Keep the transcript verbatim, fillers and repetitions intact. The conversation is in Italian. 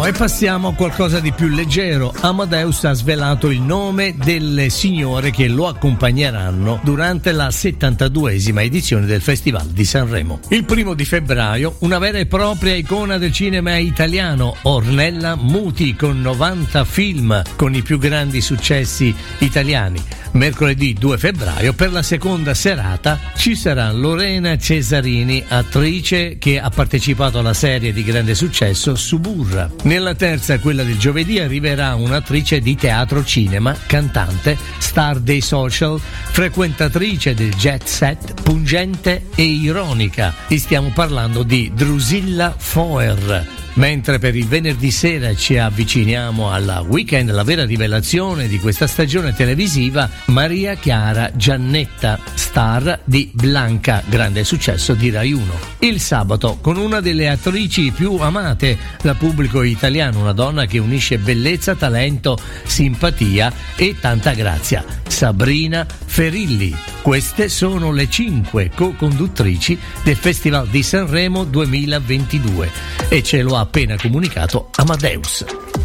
No, e passiamo a qualcosa di più leggero. Amadeus ha svelato il nome delle signore che lo accompagneranno durante la settantaduesima edizione del Festival di Sanremo. Il primo di febbraio, una vera e propria icona del cinema italiano, Ornella Muti, con novanta film con i più grandi successi italiani. Mercoledì due febbraio, per la seconda serata, ci sarà Lorena Cesarini, attrice che ha partecipato alla serie di grande successo Suburra. Nella terza, quella del giovedì, arriverà un'attrice di teatro cinema, cantante, star dei social, frequentatrice del jet set, pungente e ironica. E stiamo parlando di Drusilla Foer. Mentre per il venerdì sera ci avviciniamo alla weekend, la vera rivelazione di questa stagione televisiva, Maria Chiara Giannetta, star di Blanca, grande successo di Rai uno. Il sabato, con una delle attrici più amate dal pubblico italiano, una donna che unisce bellezza, talento, simpatia e tanta grazia, Sabrina Ferilli. Queste sono le cinque co-conduttrici del Festival di Sanremo duemilaventidue e ce lo ha appena comunicato Amadeus.